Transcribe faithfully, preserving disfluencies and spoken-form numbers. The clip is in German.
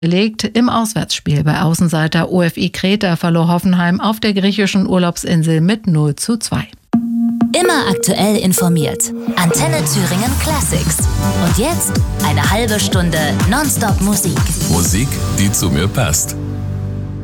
Gelegt. Im Auswärtsspiel bei Außenseiter O F I Kreta verlor Hoffenheim auf der griechischen Urlaubsinsel mit null zu zwei. Immer aktuell informiert. Antenne Thüringen Classics. Und jetzt eine halbe Stunde Nonstop Musik. Musik, die zu mir passt.